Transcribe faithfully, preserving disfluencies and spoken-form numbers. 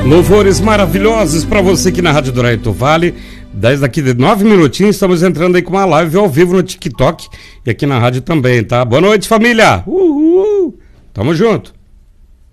Louvores maravilhosos para você aqui na Rádio Douraito Vale. Desde daqui de nove minutinhos estamos entrando aí com uma live ao vivo no TikTok e aqui na rádio também, tá? Boa noite, família! Uhul! Tamo junto!